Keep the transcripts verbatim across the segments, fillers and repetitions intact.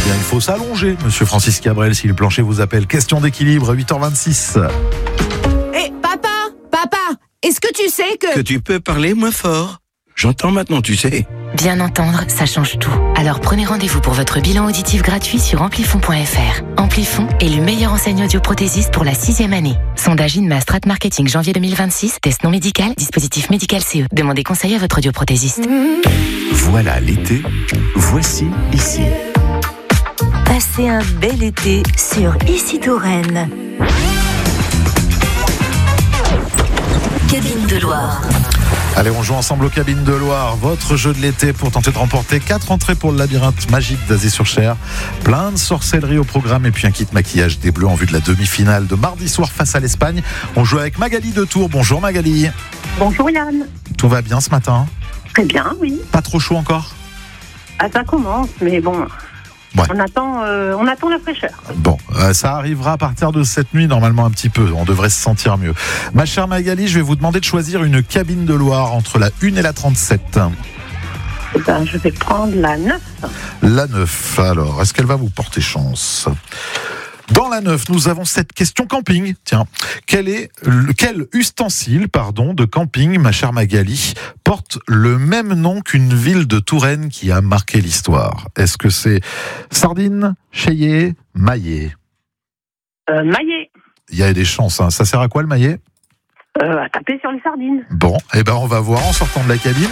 Eh bien, il faut s'allonger, monsieur Francis Cabrel, si le plancher vous appelle. Question d'équilibre, huit heures vingt-six. Hé, hey, papa, papa, est-ce que tu sais que... Que tu peux parler moins fort. J'entends maintenant, tu sais. Bien entendre, ça change tout. Alors prenez rendez-vous pour votre bilan auditif gratuit sur amplifon point f r. Amplifon est le meilleur enseigne audioprothésiste pour la sixième année. Sondage INMA Strat Marketing janvier deux mille vingt-six. Test non médical, dispositif médical C E. Demandez conseil à votre audioprothésiste. Voilà l'été, voici ici. Passez un bel été sur Ici Touraine. Cabine de Loire. Allez, on joue ensemble aux Cabines de Loire, votre jeu de l'été pour tenter de remporter quatre entrées pour le labyrinthe magique d'Azay-sur-Cher. Plein de sorcellerie au programme et puis un kit maquillage des Bleus en vue de la demi-finale de mardi soir face à l'Espagne. On joue avec Magali de Tours. Bonjour Magali. Bonjour Yann. Tout va bien ce matin? Très bien, oui. Pas trop chaud encore? Ah, ça commence, mais bon... Ouais. On attend, euh, on attend la fraîcheur. Bon, euh, ça arrivera à partir de cette nuit, normalement un petit peu. On devrait se sentir mieux. Ma chère Magali, je vais vous demander de choisir une cabine de Loire entre la une et la trente-sept. Eh ben, je vais prendre la neuf. La neuf, alors, est-ce qu'elle va vous porter chance ? Dans la neuf, nous avons cette question camping. Tiens, quel est le, quel ustensile, pardon, de camping, ma chère Magali, porte le même nom qu'une ville de Touraine qui a marqué l'histoire? Est-ce que c'est sardine, chéillé, maillet? Euh, maillet. Il y a des chances, hein. Ça sert à quoi le maillet? Euh, à taper sur les sardines. Bon, eh ben on va voir en sortant de la cabine.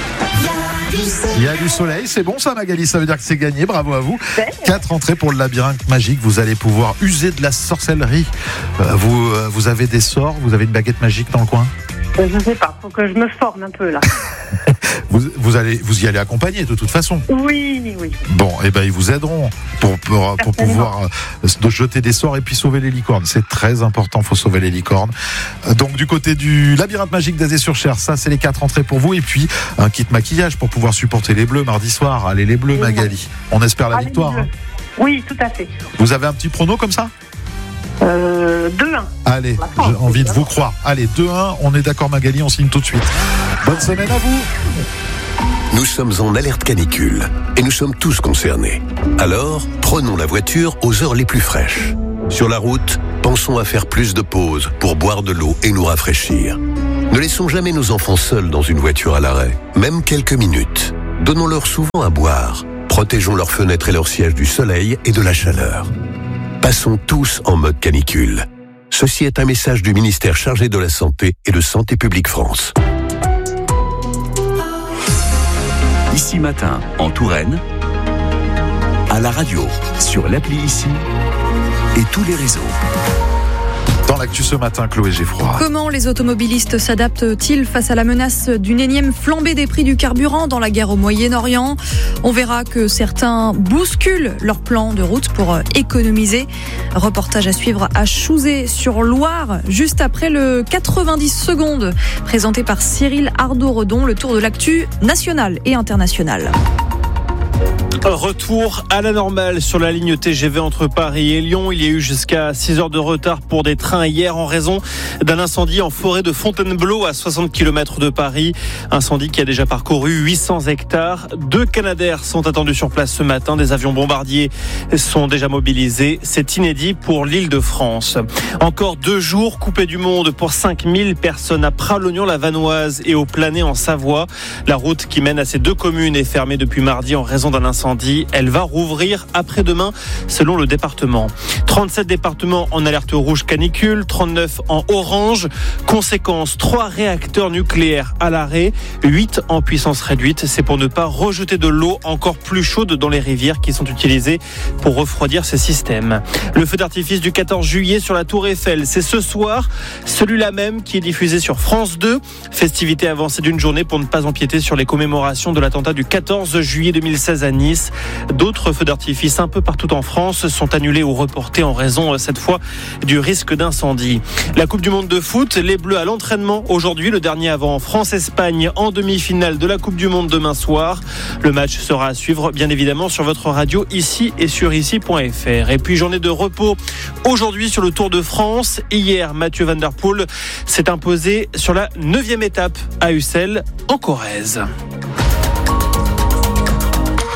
Il y a du soleil, c'est bon ça Magali, ça veut dire que c'est gagné, bravo à vous. Quatre entrées pour le labyrinthe magique, vous allez pouvoir user de la sorcellerie. Euh, vous, euh, vous avez des sorts, vous avez une baguette magique dans le coin? euh, Je sais pas, faut que je me forme un peu là. vous, vous, allez, vous y allez accompagner de toute façon? Oui, oui. Bon, eh ben ils vous aideront pour, pour, pour pouvoir euh, jeter des sorts et puis sauver les licornes. C'est très important, il faut sauver les licornes. Euh, donc du côté du labyrinthe magique d'Azay-sur-Cher, ça c'est les quatre entrées pour vous et puis un kit maquillage pour pouvoir supporter les Bleus mardi soir. Allez les Bleus Magali, on espère la Allez, victoire. Hein. Oui, tout à fait. Vous avez un petit prono comme ça? euh, deux un. Allez, j'ai envie de vous croire. Allez, deux un, on est d'accord Magali, on signe tout de suite. Bonne semaine à vous. Nous sommes en alerte canicule et nous sommes tous concernés. Alors, prenons la voiture aux heures les plus fraîches. Sur la route, pensons à faire plus de pauses pour boire de l'eau et nous rafraîchir. Ne laissons jamais nos enfants seuls dans une voiture à l'arrêt, même quelques minutes. Donnons-leur souvent à boire. Protégeons leurs fenêtres et leurs sièges du soleil et de la chaleur. Passons tous en mode canicule. Ceci est un message du ministère chargé de la Santé et de Santé publique France. Ici Matin, en Touraine, à la radio, sur l'appli Ici et tous les réseaux. Dans l'actu ce matin, Chloé Geffroy. Comment les automobilistes s'adaptent-ils face à la menace d'une énième flambée des prix du carburant dans la guerre au Moyen-Orient? On verra que certains bousculent leur plan de route pour économiser. Reportage à suivre à Chouzé-sur-Loire, juste après le quatre-vingt-dix secondes, présenté par Cyril Ardo-Redon, le tour de l'actu nationale et internationale. Retour à la normale sur la ligne T G V entre Paris et Lyon. Il y a eu jusqu'à six heures de retard pour des trains hier en raison d'un incendie en forêt de Fontainebleau à soixante kilomètres de Paris. Incendie qui a déjà parcouru huit cents hectares. Deux Canadair sont attendus sur place ce matin. Des avions bombardiers sont déjà mobilisés. C'est inédit pour l'Île-de-France. Encore deux jours coupés du monde pour cinq mille personnes à Pralognon-la-Vanoise et au Planay en Savoie. La route qui mène à ces deux communes est fermée depuis mardi en raison d'un incendie. Elle va rouvrir après-demain selon le département. trente-sept départements en alerte rouge canicule, trente-neuf en orange. Conséquence, trois réacteurs nucléaires à l'arrêt, huit en puissance réduite. C'est pour ne pas rejeter de l'eau encore plus chaude dans les rivières qui sont utilisées pour refroidir ces systèmes. Le feu d'artifice du quatorze juillet sur la Tour Eiffel, c'est ce soir, celui-là même qui est diffusé sur France deux. Festivité avancée d'une journée pour ne pas empiéter sur les commémorations de l'attentat du quatorze juillet deux mille seize à Nice. D'autres feux d'artifice un peu partout en France sont annulés ou reportés en raison, cette fois, du risque d'incendie. La Coupe du Monde de foot, les Bleus à l'entraînement aujourd'hui, le dernier avant France-Espagne en demi-finale de la Coupe du Monde demain soir. Le match sera à suivre, bien évidemment, sur votre radio ici et sur ici point f r. Et puis, journée de repos aujourd'hui sur le Tour de France. Hier, Mathieu Van Der Poel s'est imposé sur la neuvième étape à Ussel, en Corrèze.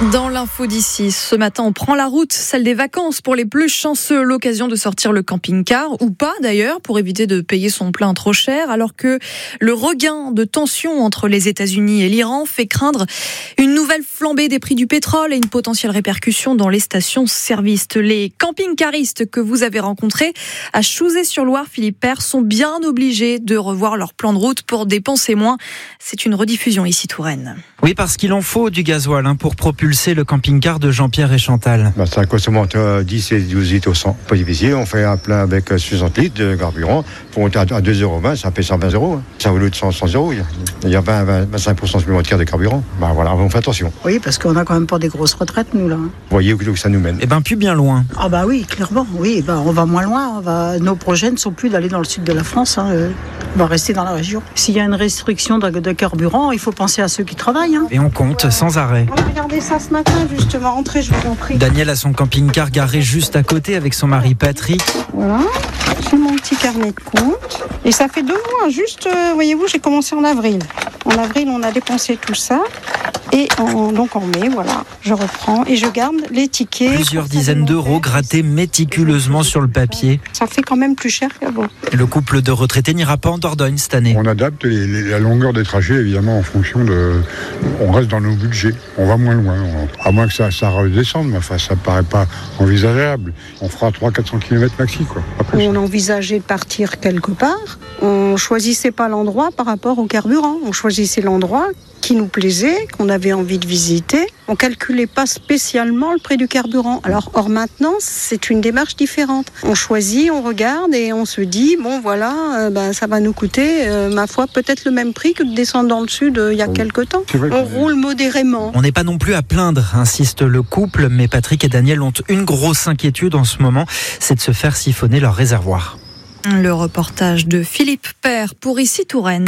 Dans l'info d'ici, ce matin, on prend la route, celle des vacances pour les plus chanceux. L'occasion de sortir le camping-car, ou pas d'ailleurs, pour éviter de payer son plein trop cher, alors que le regain de tension entre les États-Unis et l'Iran fait craindre une nouvelle flambée des prix du pétrole et une potentielle répercussion dans les stations-service. Les camping-caristes que vous avez rencontrés à Chouzé-sur-Loire, Philippe Père, sont bien obligés de revoir leur plan de route pour dépenser moins. C'est une rediffusion ici Touraine. Oui, parce qu'il en faut du gasoil hein, pour propulser le camping-car de Jean-Pierre et Chantal. Bah, ça consomme entre dix et douze litres au cent. Pas difficile, on fait un plein avec soixante litres de carburant. Pour monter à deux euros vingt, ça fait cent vingt euros. Hein. Ça vaut le de cent euros. Il y a vingt à vingt-cinq pour cent supplémentaires de carburant. Bah, voilà, on fait attention. Oui, parce qu'on a quand même pas des grosses retraites, nous, là. Vous voyez où ça nous mène. Eh bien, plus bien loin. Ah bah oui, clairement. Oui, bah, on va moins loin. On va... Nos projets ne sont plus d'aller dans le sud de la France. Hein. On va rester dans la région. S'il y a une restriction de, de carburant, il faut penser à ceux qui travaillent. Hein. Et on compte sans arrêt. On a regardé ça ce matin, justement. Entrez, je vous en prie. Daniel a son camping-car garé juste à côté avec son mari Patrick. Voilà, j'ai mon petit carnet de compte. Et ça fait deux mois, juste, euh, voyez-vous, j'ai commencé en avril. En avril, on a dépensé tout ça. Et en, donc en mai, voilà, je reprends et je garde les tickets. Plusieurs dizaines d'euros grattés méticuleusement sur le papier. Ça fait quand même plus cher qu'avant. Le couple de retraités n'ira pas en Dordogne cette année. On adapte les, les, la longueur des trajets, évidemment, en fonction de... On reste dans nos budgets, on va moins loin. On, à moins que ça, ça redescende, mais enfin, ça ne paraît pas envisageable. On fera trois cents à quatre cents kilomètres maxi, quoi. On envisageait de partir quelque part. On ne choisissait pas l'endroit par rapport au carburant. On choisissait l'endroit qui nous plaisait, qu'on avait envie de visiter. On calculait pas spécialement le prix du carburant. Alors, or maintenant, c'est une démarche différente. On choisit, on regarde et on se dit, bon voilà, euh, ben, ça va nous coûter, euh, ma foi, peut-être le même prix que de descendre dans le sud euh, il y a oh. quelque temps. On roule modérément. On n'est pas non plus à plaindre, insiste le couple, mais Patrick et Daniel ont une grosse inquiétude en ce moment, c'est de se faire siphonner leur réservoir. Le reportage de Philippe Père pour ici Touraine.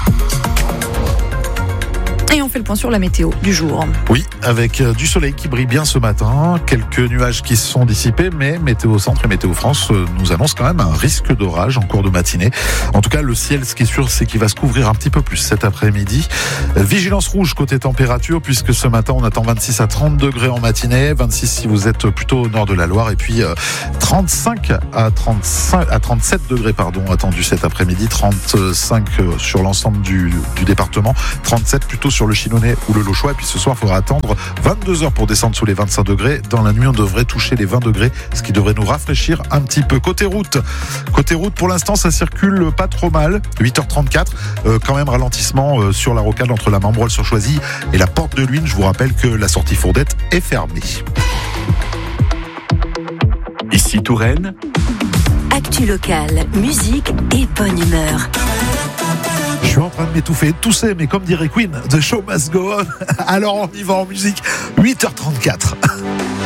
Et on fait le point sur la météo du jour. Oui, avec du soleil qui brille bien ce matin, quelques nuages qui se sont dissipés, mais Météo Centre et Météo France nous annoncent quand même un risque d'orage en cours de matinée. En tout cas, le ciel, ce qui est sûr, c'est qu'il va se couvrir un petit peu plus cet après-midi. Vigilance rouge côté température, puisque ce matin, on attend vingt-six à trente degrés en matinée, vingt-six si vous êtes plutôt au nord de la Loire, et puis trente-cinq à trente-cinq à trente-sept degrés pardon, attendus cet après-midi, trente-cinq sur l'ensemble du, du département, trente-sept plutôt sur le Chinonais ou le Lochois. Et puis ce soir, il faudra attendre vingt-deux heures pour descendre sous les vingt-cinq degrés. Dans la nuit, on devrait toucher les vingt degrés, ce qui devrait nous rafraîchir un petit peu. Côté route, côté route, pour l'instant, ça circule pas trop mal. huit heures trente-quatre, euh, quand même ralentissement euh, sur la rocade entre la Membrol-sur-Choisy et la Porte de Luynes. Je vous rappelle que la sortie Fourdette est fermée. Ici Touraine. Actu locale, musique et bonne humeur. Je suis en train de m'étouffer et de tousser, mais comme dirait Queen, the show must go on. Alors on y va en musique, huit heures trente-quatre.